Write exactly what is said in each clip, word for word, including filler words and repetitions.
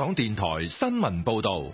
港電台新聞報道。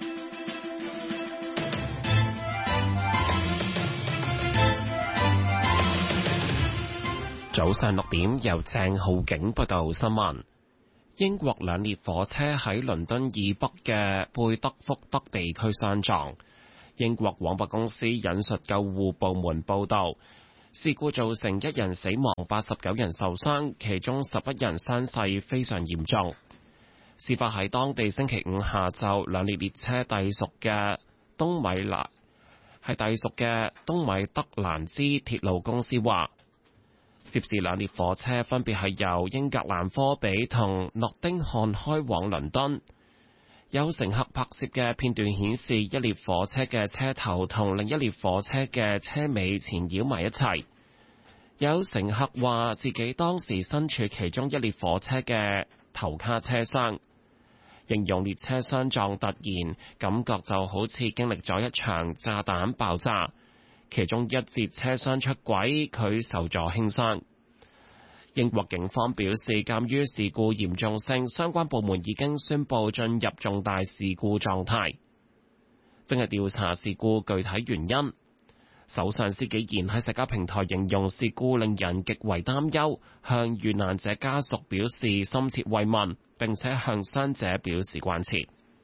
早上六點，由鄭浩景報道新聞。英國兩列火車喺倫敦以北嘅貝德福德地區相撞。英國廣播公司引述救護部門報道，事故造成一人死亡，八十九人受傷，其中十一人傷勢非常嚴重。事發喺當地星期五下晝，兩列列車隸屬嘅東米蘭係隸屬嘅東米德蘭茲鐵路公司話，涉事兩列火車分別係由英格蘭科比同諾丁漢開往倫敦。有乘客拍攝嘅片段顯示，一列火車嘅車頭同另一列火車嘅車尾纏繞埋一齊。有乘客話自己當時身處其中一列火車嘅頭卡車廂，形容列車相撞突然，感覺就好似經歷咗一場炸彈爆炸。其中一節車廂出軌，佢受咗輕傷。英國警方表示，鑑於事故嚴重性，相關部門已經宣布進入重大事故狀態，正係調查事故具體原因。首相施紀賢喺社交平台形容事故令人極為擔憂，向遇難者家屬表示深切慰問，並且向傷者表示關切。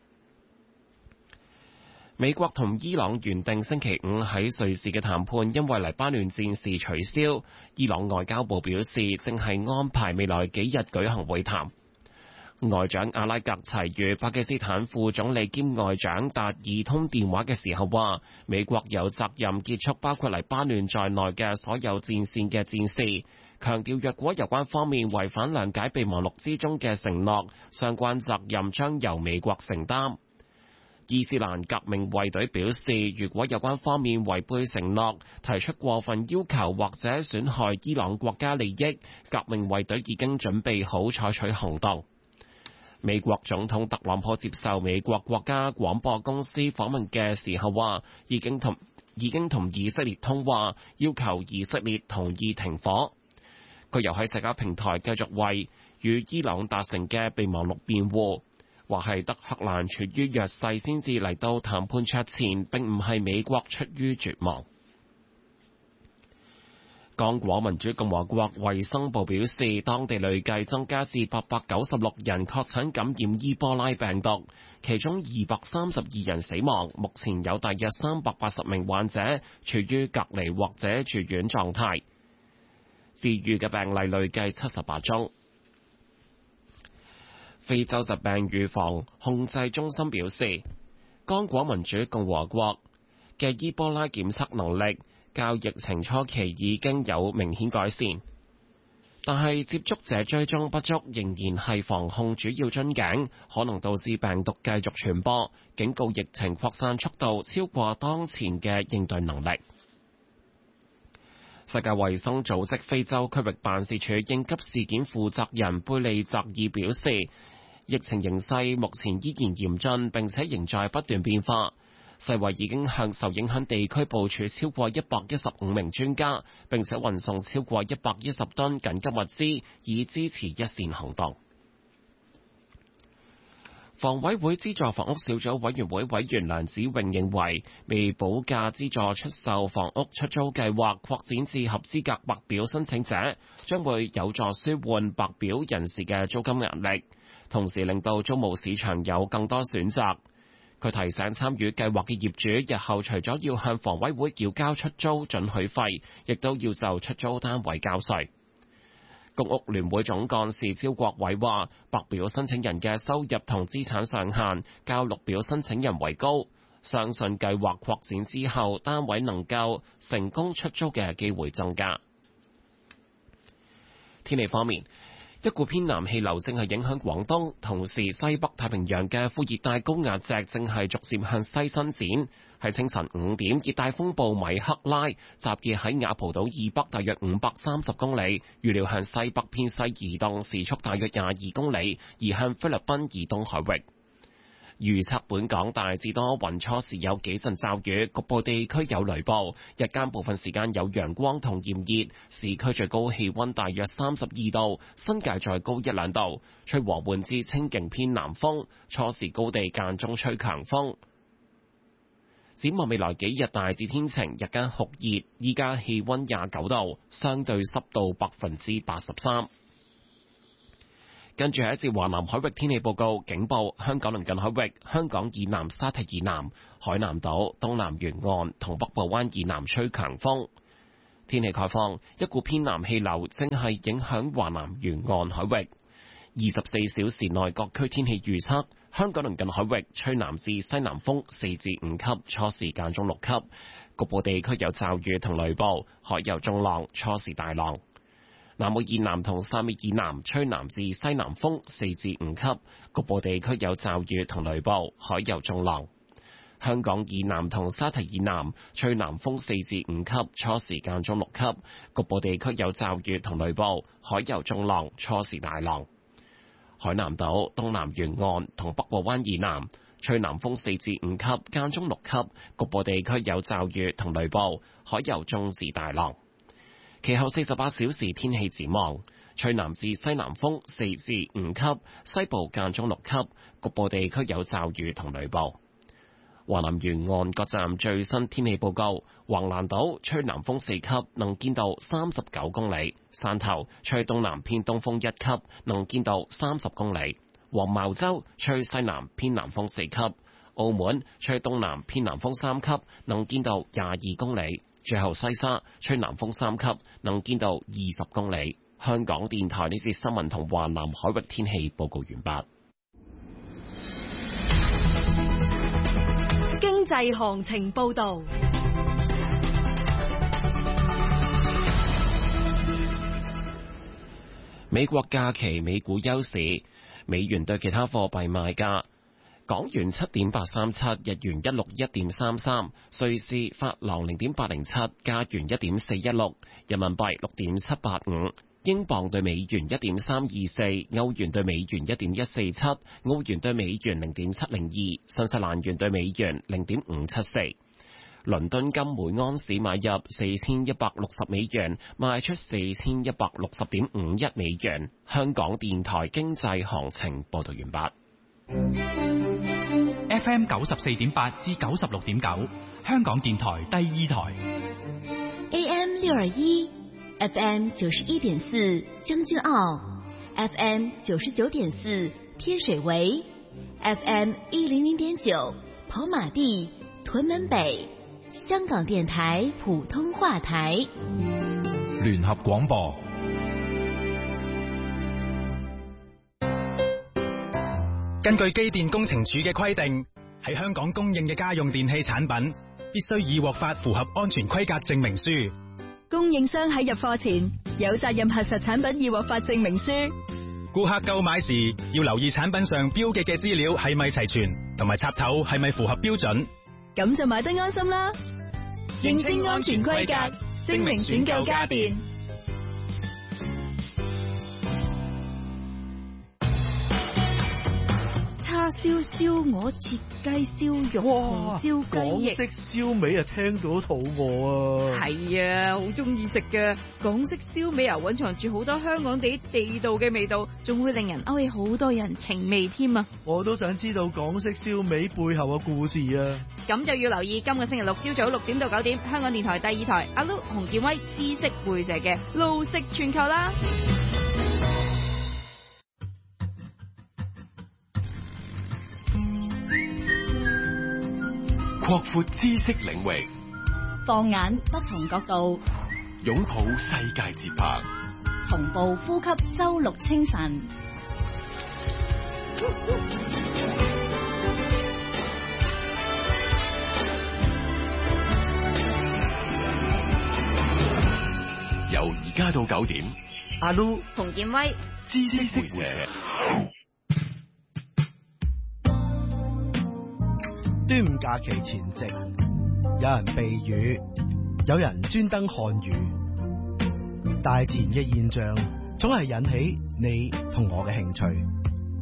美國同伊朗原定星期五喺瑞士嘅談判因為黎巴嫩戰事取消，伊朗外交部表示正係安排未來幾日舉行會談。外長阿拉格齊與巴基斯坦副總理兼外長達爾通電話嘅時候話，美國有責任結束包括黎巴嫩在內嘅所有戰線嘅戰事，強調若果有關方面違反諒解備忘錄之中嘅承諾，相關責任將由美國承擔。伊斯蘭革命衛隊表示，如果有關方面違背承諾，提出過分要求或者損害伊朗國家利益，革命衛隊已經準備好採取行動。美國總統特朗普接受美國國家廣播公司訪問嘅時候話，已經同已經同以色列通話，要求以色列同意停火。佢又喺社交平台繼續為與伊朗達成嘅備忘錄辯護，話係德黑蘭處於弱勢先至嚟到談判桌前，並唔係美國出於絕望。剛果民主共和國衛生部表示，當地累計增加至八百九十六人確診感染伊波拉病毒，其中二百三十二人死亡。目前有大約三百八十名患者處於隔離或者住院狀態，治癒嘅病例累計七十八宗。非洲疾病預防控制中心表示，剛果民主共和國嘅伊波拉檢測能力較疫情初期已經有明顯改善，但係接觸者追蹤不足仍然係防控主要樽頸，可能導致病毒繼續傳播，警告疫情擴散速度超過當前嘅應對能力。世界衛生組織非洲區域辦事處應急事件負責人貝利澤爾表示，疫情形勢目前依然嚴峻，並且仍在不斷變化。世衛已經向受影響地區部署超過一百一十五名專家，並且運送超過一百一十噸緊急物資，以支持一線行動。房委會資助房屋小組委員會委員梁子穎認為，未補價資助出售房屋出租計劃擴展至合資格白表申請者，將會有助舒緩白表人士嘅租金壓力，同時令到租務市場有更多選擇。佢提醒參與計劃嘅業主，日後除咗要向房委會繳交出租准許費，亦都要就出租單位交稅。公屋聯會總幹事招國偉話，白表申請人嘅收入同資產上限較綠表申請人為高，相信計劃擴展之後，單位能夠成功出租嘅機會增加。天氣方面，一股偏南氣流正係影響廣東，同時西北太平洋嘅副熱帶高壓脊正係逐漸向西伸展。喺清晨五點，熱帶風暴米克拉集結喺雅蒲島以北大約五百三十公里，預料向西北偏西移動，時速大約廿二公里，移向菲律賓以東海域。 預測本港大致多雲，初時有幾陣驟雨，局部地區有雷暴，日間部分時間有陽光同炎熱，市區最高氣溫大約三十二度，新界再高一兩度，吹和緩至清勁偏南風，初時高地間中吹強風。展望未來幾日大致天晴，日間酷熱，依家氣溫廿九度，相對濕度百分之八十三。跟住係一節華南海域天氣報告，警報香港鄰近海域、香港以南沙堤以南、海南島、東南沿岸同北部灣以南吹強風。天氣概況，一股偏南氣流正係影響華南沿岸海域。二十四小時內各區天氣預測，香港鄰近海域吹南至西南風四至五級，初時間中六級，局部地區有驟雨同雷暴，海有中浪，初時大浪。南澳以南同汕尾以南吹南至西南風四至五級，局部地區有驟雨同雷暴，海有中浪。香港以南同沙堤以南吹南風四至五級，初時間中六級，局部地區有驟雨同雷暴，海有中浪，初時大浪。海南島東南沿岸同北部灣以南吹南風四至五級，間中六級，局部地區有驟雨同雷暴，海有中至大浪。其後四十八小時天氣展望，吹南至西南風四至五級，西部間中六級，局部地區有驟雨同雷暴。華南沿岸各站最新天氣報告：橫瀾島吹南風四級，能見度三十九公里；汕頭吹東南偏東風一級，能見度三十公里；黃茅洲吹西南偏南風四級；澳門吹東南偏南風三級，能見度廿二公里。最後西沙吹南風三級，能見度二十公里。香港電台呢節新聞同華南海域天氣報告完畢。 經濟行情報道。 美國假期美股休市，美元對其他貨幣賣價。港元七點八三七，日元一六一點三三，瑞士法郎零點八零七，加元一點四一六，人民幣六點七八五，英鎊對美元一點三二四，歐元對美元一點一四七，澳元對美元零點七零二，新西蘭元對美元零點五七四。倫敦金每安士買入四千一百六十美元，賣出四千一百六十點五一美元。香港電台經濟行情報道完畢。 F M 九十四點八至九十六點九，香港電台第二台。 A M 六二一，F M 九十一點四將軍澳 ，F M 九十九點四天水圍 ，F M 一零零點九跑馬地屯門北，香港電台普通話台。 聯合廣播。 根據機電工程署嘅規定，喺香港供應嘅家用電器產品必須已獲發符合安全規格證明書。 供應商喺入貨前有責任核實產品已獲發證明書。 顧客購買時要留意產品上標記嘅資料係咪齊全，同埋插頭係咪符合標準， 咁就買得安心啦。認清安全規格，證明選購家電。 叉燒、燒鵝、切雞、燒肉、紅燒雞翼， 港式燒味啊，聽到肚餓啊！ 係啊，好中意食㗎。港式燒味啊，蘊藏住好多香港地地道嘅味道，仲會令人勾起好多人情味添啊！ 我都想知道港式燒味背後嘅故事啊！ 咁就要留意今個星期六朝早六點到九點，香港電台第二台阿 Lu 洪建威知識會社嘅路食全球啦！ 擴闊知識領域， 放眼不同角度， 擁抱世界節拍， 同步呼吸周六清晨。 由而家到九點， 阿 Lu 洪建威知識會社。 端午假期前夕，有人避雨，有人專登看雨。大自然嘅現象總係引起你同我嘅興趣。